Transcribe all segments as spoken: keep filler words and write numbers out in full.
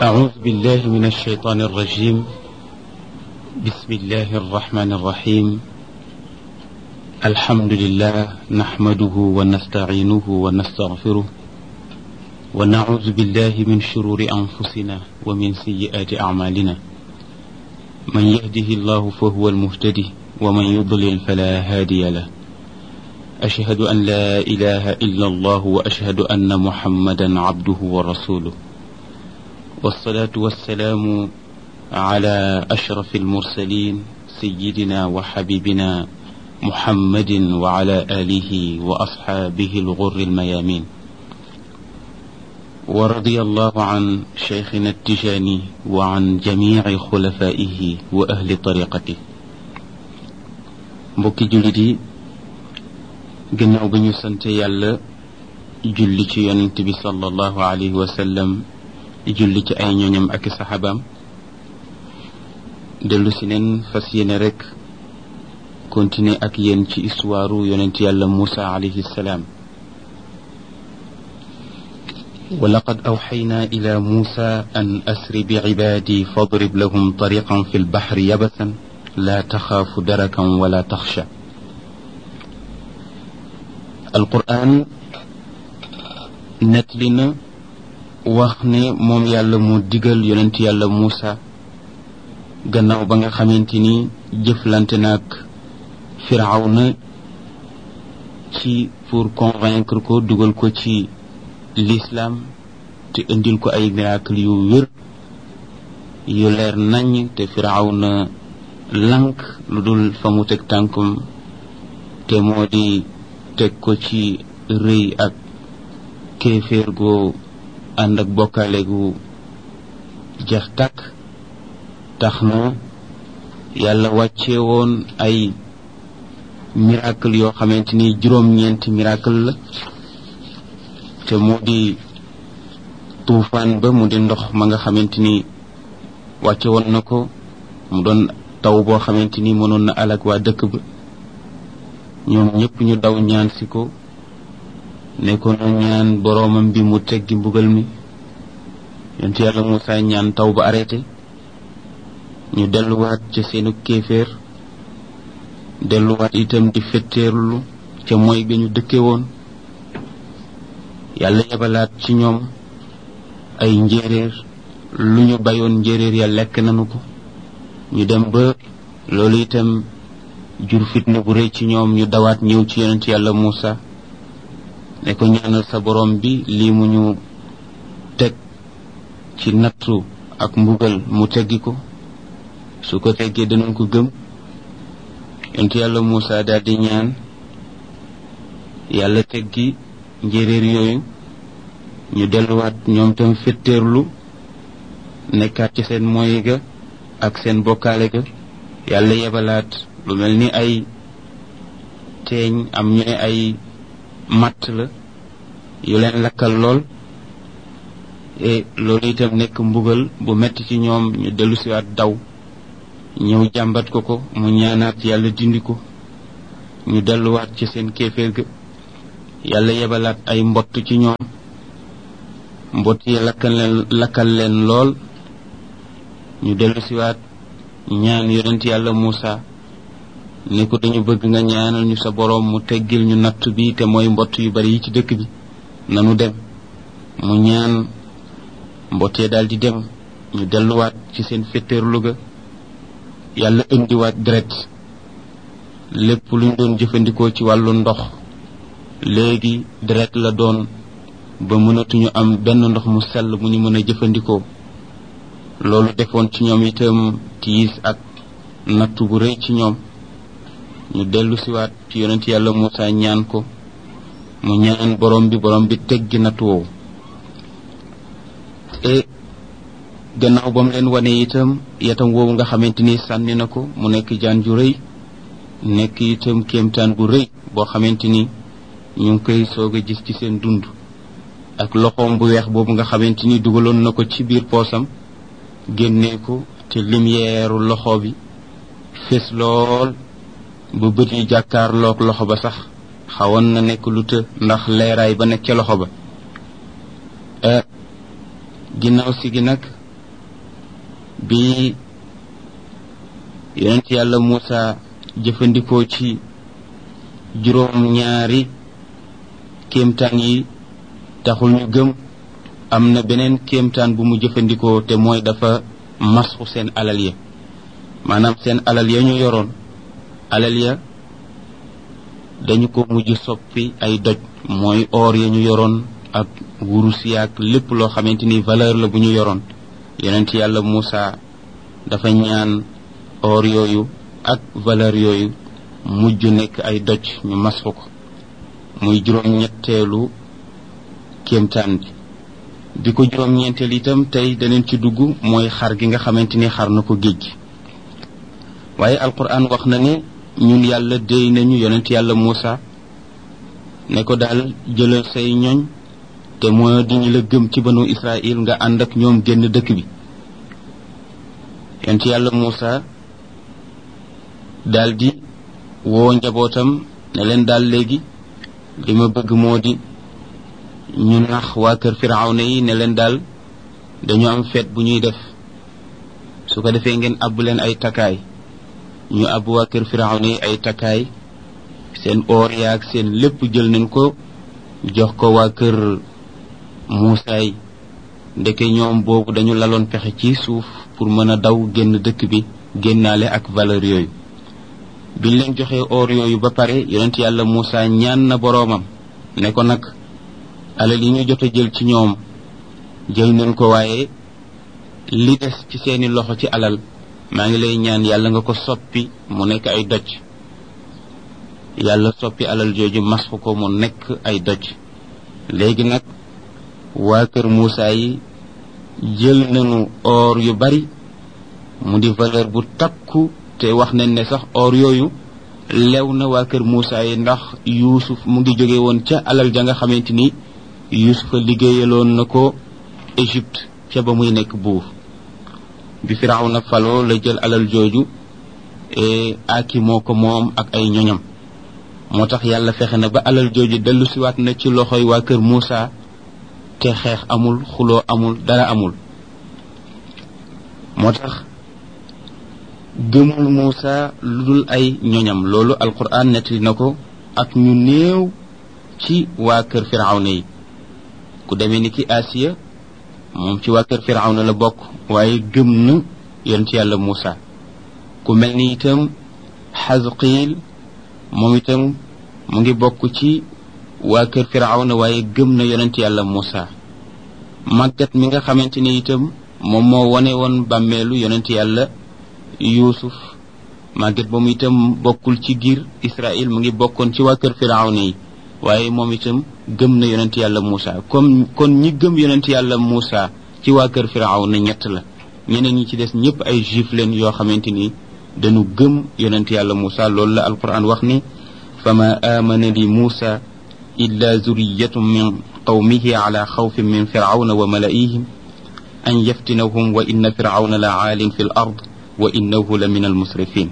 أعوذ بالله من الشيطان الرجيم. بسم الله الرحمن الرحيم. الحمد لله نحمده ونستعينه ونستغفره ونعوذ بالله من شرور أنفسنا ومن سيئات أعمالنا. من يهده الله فهو المهتدي ومن يضلل فلا هادي له. أشهد أن لا إله إلا الله وأشهد أن محمدا عبده ورسوله، والصلاة والسلام على أشرف المرسلين سيدنا وحبيبنا محمد وعلى آله وأصحابه الغر الميامين. ورضي الله عن شيخنا التجاني وعن جميع خلفائه وأهل طريقته. mbokki jullit yi, gannaaw ba ñu sante yàlla julli ci yonent bi sallallahu alayhi wa sallam, julli ci ay ñoñam ak saxaabaam, dellu si neen fas yéene rek continuer ak yéen ci histoire yonent yàlla Muusa alayhi salaam. wa laqad awxaynaa ila Muusa an asri bi cibaadi fadrib lahum tariqan fi lbaxri yabasan laa taxaafu darakan wala taxsha. alquran nettali na wax ne moom yàlla mu digal yonent yàlla Muusa gannaaw ba nga xamante ni jëflante naag Firawna ci pour convaincre ko dugal ko ci l'islam te indil ko ay miracle yu wér yu leer nañ, te Firawna lank lu dul fa mu teg tànkum te moo di teg ko ci rëy ak kéeféer goo ànd ak bokkaale gu jeex tàkk. tax na yàlla wàcce woon ay miracle yoo xamante ni juróom-ñeenti miracle la, te moo di tuufaan ba mu di ndox ma nga xamante ni wàcce woon na ko mu doon taw boo xamante ni mënoon na alak waa dëkk ba. ñoom ñëpp ñu daw ñaan si ko ne ko na ñaan boroomam bi mu teggi mbugal mi. yonent yàlla Muusa ñaan taw ba arrêté, ñu delluwaat ca seenu kéeféer, delluwaat itam di fetteerlu ca mooy ga ñu dëkke woon. yàlla yebalaat ci ñoom ay njéeréer, lu ñu bayoon njéeréer ya lekk nanu ko. ñu dem ba loolu itam jur fitna bu rëy ci ñoom, ñu dawaat ñëw ci yonent yàlla Muusa ne ko ñaanal sa borom bi lii mu ñu teg ci nattu ak mbugal mu teggi ko, su ko teggee danañ ko gëm. yonent yàlla Muusa daal di ñaan yàlla teggi njéeréer yooyu. ñu delluwaat ñoom tam fetteerlu nekkaat ci seen moy ga ak seen bokkaale ga. yàlla yebalaat lu mel ni ay teeñ, am ñu ne ay matt la yu leen lakkal lool, et loolu itam nekk mbugal bu metti ci ñoom. ñu dellu siwaat daw ñëw jàmbat ko ko, mu ñaanaat yàlla dindi ko. ñu delluwaat ci seen kéeféer ga, yàlla yebalaat ay mbott ci ñoom. mbott yi lakkal leen lakkal leen lool. ñu dellu siwaat ñaan yonent yàlla Muusa ne ko dañu bëgg nga ñaanal ñu sa boroom mu teggil ñu natt bi, te mooy mbott yu bari yi ci dëkk bi, nanu dem. mu ñaan mbottee daal di dem. ñu delluwaat ci seen fetteerlu ga, yàlla indiwaat deret. lépp lu ñu doon jëfandikoo ci wàllu ndox léegi deret la doon, ba mënatuñu am benn ndox mu sell mu ñu mën a jëfandikoo. loolu defoon ci ñoom itam tiis ak nattu bu rëy ci ñoom. ñu dellu siwaat ci yonent yàlla Muusa ñaan ko, mu ñaan borom bi borom bi teggi nattu woowu. et gannaaw ba mu leen wane itam yatam woowu nga xamante ni sànni na ko, mu nekk jaan ju rëy, nekk itam kéemtaan bu rëy boo xamante ni ñu ngi koy soog a gis ci seen dund. ak loxoom bu weex boobu nga xamante ni dugaloon na ko ci biir poosam, génnee ko, te lumière loxo bi fés lool ba bët yi jàkkaarloog loxo ba sax xawoon na nekk lu të ndax leeraay ba nekk ca loxo ba. ginnaaw si gi nag bi yonent yàlla Muusa jëfandikoo ci juróom ñaari kéemtaan yi taxul ñu gëm am na beneen kéemtaan bu mu jëfandikoo te mooy dafa masxu seen alal ya maanaam seen alal ya ñu yoroon alal ya dañu ko mujj soppi ay doj mooy or ya ñu yoroon ak wurus yaak lépp loo xamante ni valeur la bu ñu yoroon yonent yàlla Muusa dafa ñaan or yooyu ak valeur yooyu mujj nekk ay doj ñu masxu ko muy juróom ñetteelu kéemtaan bi bi ko juróom ñeenteel itam tey daneen ci dugg mooy xar gi nga xamante ni xar na ko géej gi waaye alquran wax na ne ñun yàlla déy nañu yonent yàlla Muusa ne ko daal jëlal say ñoñ te moo di ñu la gëm ci banu Israël nga ànd ak ñoom génn dëkk bi yonent yàlla Muusa daal di woo njabootam ne leen daal léegi li ma bëgg moo di ñu nax waa kër Firawna yi ne leen daal dañu am feet bu ñuy def su ko defee ngeen àbb leen ay takkaay ñu àbb waa kër Firawna yi ay takkaay seen or yaak seen lépp jël nañ ko jox ko waa kër Muusa yi ndeke ñoom boobu dañu laloon pexe ci suuf pour mën a daw génn dëkk bi génnaale ak valeur yooyu biñ leen joxee or yooyu ba pare yonent yàlla Muusa ñaan na boroomam ne ko nag alal yi ñu jot a jël ci ñoom jël nañ ko waaye li des ci seeni loxo ci alal maa ngi lay ñaan yàlla nga ko soppi mu nekk ay doj yàlla soppi alal jooju masxu ko mu nekk ay doj léegi nag waa kër Muusa yi jël nañu or yu bari mu di valeur bu takku te wax nañ ne sax or yooyu lew na waa kër Muusa yi ndax Yuusuf mu ngi jóge woon ca alal ja nga xamante ni Yuusufa liggéeyaloon na ko Égypte ca ba muy nekk buur bi Firawna faloo la jël alal jooju e aki moo ko moom ak ay ñoñam moo tax yàlla fexe na ba alal jooju dellu siwaat na ci loxoy waa kër Muusa te xeex amul xuloo amul dara amul moo tax gëmul Muusa lu dul ay ñoñam loolu alquran nettali na ko ak ñu néew ci waa kër Firawna yi ku demee ni ki Asiya moom ci waa kër Firawna la bokk waaye gëm na yonent yàlla Muusa ku mel ni itam Xasqiil moom itam mu ngi bokk ci waa kër Firawna waaye gëm na yonent yàlla Muusa màggat mi nga xamante ni itam moom moo wane woon bàmmeelu yonent yàlla Yuusuf màggat ba mu itam bokkul ci giir Israël mu ngi bokkoon ci waa kër Firawna yi waaye moom itam gëm na yonent yàlla Muusa comme kon ñi gëm yonent yàlla Muusa ci waa kër Firawna ñett la ñeneen ñi ci des ñëpp ay juif leen yoo xamante ni dañu gëm yonent yàlla Muusa loolu la alquran wax ni fama amana li Muusa illa zuriyatun min qawmihi ala xawfin min firawna wa malaihim an yaftinahum wa inna firawna la aalin fi l ard wa innahu la min almusrifin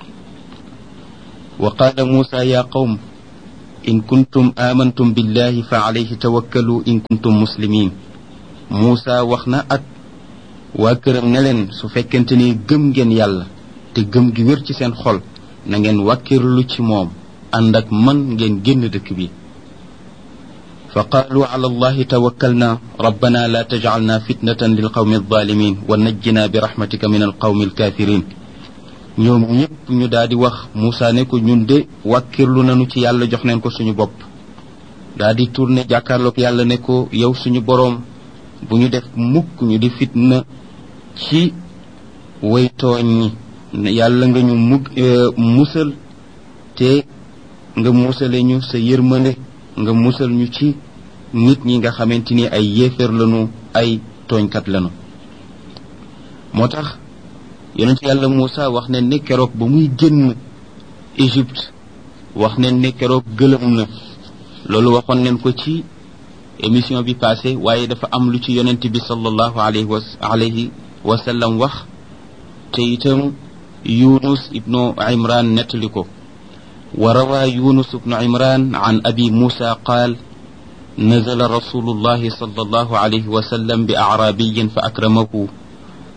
wa qala Muusa ya qawm in kuntum amantum billahi fa alayhi tawakkalu in kuntum muslimin Muusa wax na ak waa këram ne leen su fekkente ni gëm ngeen yàlla te gëm gi wér ci seen xol na ngeen wàkkirlu ci moom ànd ak man ngeen génn dëkk bi fa qaalu ala allahi tawakkalna rabbana la tajcalna fitnatan lilqawmi alzalimin wa najjina bi rahmatika min alqawmi alkafirin ñoom ñëpp ñu daal di wax Muusa ne ko ñun de wàkkirlu nañu ci yàlla jox neen ko suñu bopp daal di tourné jàkkaarloog yàlla ne ko yow suñu boroom bu ñu def mukk ñu di fitna ci way tooñ ñi yàlla nga ñu mug musal te nga musale ñu sa yërmande nga musal ñu ci nit ñi nga xamante ni ay yéeféer lañu ay tooñkat lañu moo tax yonent yàlla Muusa wax ne ne keroog ba muy génn Égypte wax ne ne keroog gëlëm na loolu waxoon nañ ko ci émission bi passé waaye dafa am lu ci yonent bi sallallahu alayhi wa alayhi wa sallam wax te itam Yunus ibnu Imran nettali ko wa rawa Yunus ibnu Imran an abi Musa qaal nazala rasulullahi sallallahu alayhi wa sallam bi a'rabiyyin fa akramahu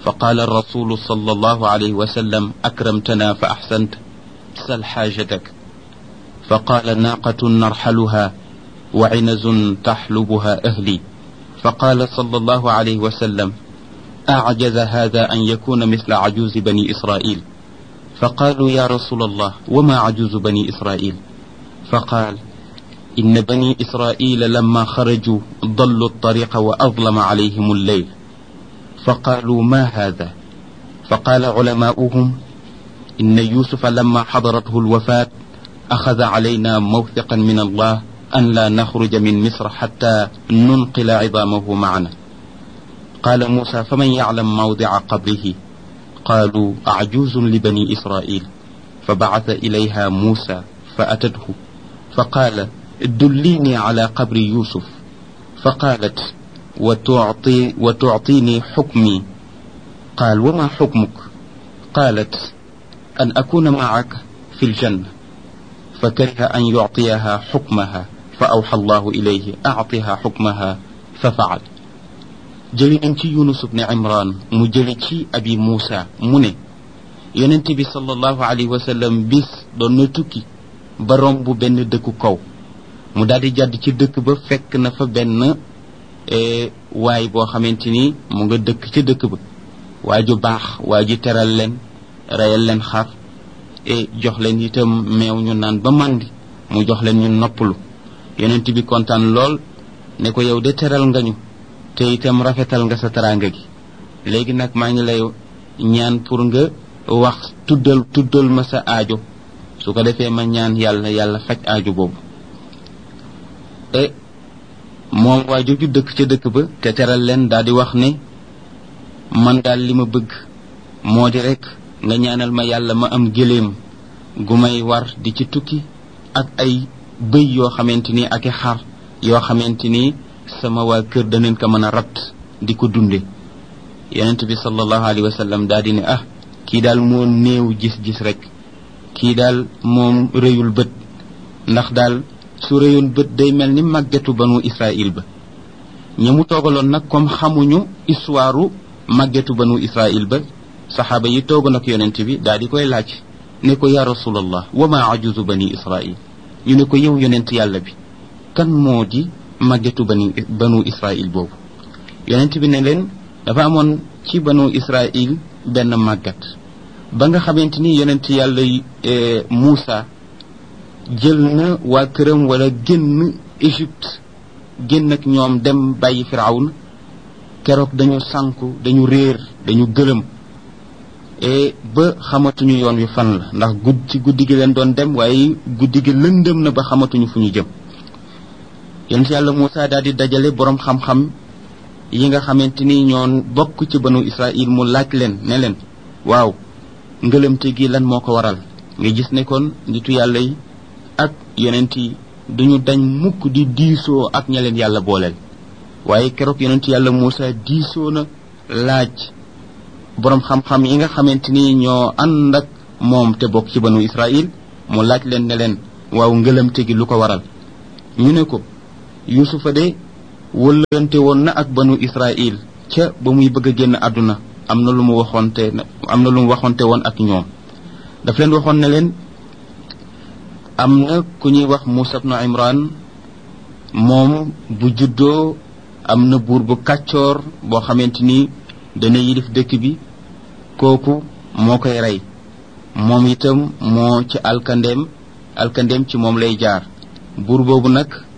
فقال الرسول صلى الله عليه وسلم أكرمتنا فأحسنت سل حاجتك فقال ناقة نرحلها وعنز تحلبها أهلي فقال صلى الله عليه وسلم أعجز هذا أن يكون مثل عجوز بني إسرائيل فقالوا يا رسول الله وما عجوز بني إسرائيل فقال إن بني إسرائيل لما خرجوا ضلوا الطريق وأظلم عليهم الليل فقالوا ما هذا فقال علماؤهم إن يوسف لما حضرته الوفاة أخذ علينا موثقا من الله أن لا نخرج من مصر حتى ننقل عظامه معنا قال موسى فمن يعلم موضع قبره قالوا أعجوز لبني إسرائيل فبعث إليها موسى فأتته فقال دليني على قبر يوسف فقالت وتعطي وتعطيني حكمي قال وما حكمك قالت أن أكون معك في الجنة فكره أن يعطيها حكمها فأوحى الله إليه أعطها حكمها ففعل جلنتي يونس بن عمران مجلتي أبي موسى مني يننتي صلى الله عليه وسلم بس دون توكي برام بو بن دكو كو mu daal di jàdd ci dëkk ba fekk na fa benn waay boo xamante ni mu nga dëkk ci dëkk ba waa ju baax waa ji teral leen reyal leen xar e jox leen itam meew ñu naan ba màndi mu jox leen ñu noppalu yonent bi kontaan lool ne ko yow de teral nga ñu te itam rafetal nga sa teraanga gi léegi nag maa ngi lay ñaan pour nga wax tuddal tuddal ma sa aajo su ko defee ma ñaan yàlla yàlla faj aajo boobu e moom waa jooju dëkk ca dëkk ba te teral leen daal di wax ne man daal li ma bëgg moo di rek nga ñaanal ma yàlla ma am gëléem gu may war di ci tukki ak ay bëy yoo xamante ni ak i xar yoo xamante ni sama waa kër danañ ko mën a rat di ko dunde yonent bi sallallahu alayhi wa sallam daal di ne ah kii daal moo néew gis-gis rek kii daal moom rëyul bët ndax daal su réyoon bët day mel ni màggetu banu Israël ba ña mu toogaloon nag comme xamuñu histoire màggetu banu Israël ba saxaaba yi toogoon ak yonent bi daal di koy laaj ne ko ya rasulallah wa ma ajuzu bani Israël ñu ne ko yow yonent yàlla bi kan moo di màggetu bani banu Israël boobu yonent bi ne leen dafa amoon ci banu Israël benn màggat ba nga xamante ni yonent yàlla Muusa jël na waa këram wala génn Égypte génn ak ñoom dem bàyyi Firawna keroog dañu sànku dañu réer dañu gëlëm e ba xamatuñu yoon wi fan la ndax gudd ci guddi gi leen doon dem waaye guddi gi lëndëm na ba xamatuñu fu ñu jëm yonent yàlla Muusa daal di dajale borom xam-xam yi nga xamante ni ñoon bokk ci banu Israël mu laaj leen ne leen waaw ngëlëmte gi lan moo ko waral nga gis ne kon nitu yàlla yi ak yonent yi duñu dañ mukk di diisoo ak ña leen yàlla booleel waaye keroog yonent yàlla Muusa diisoo na laaj borom xam-xam yi nga xamante ni ñoo ànd ak moom te bokk ci banu Israël mu laaj leen ne leen waaw ngëlëmte gi lu ko waral ñu ne ko Yuusufa de wëllante woon na ak banu Israël ca ba muy bëgg a génn àdduna am na lu mu waxonte am na lu mu waxonte woon ak ñoom daf leen waxoon ne leen am na ku ñuy wax Muusa ibn Imran moom bu juddoo am na buur bu kàccoor boo xamante ni dana yilif dëkk bi kooku moo koy rey moom itam moo ci alkandeem alkandeem ci moom lay jaar buur boobu nag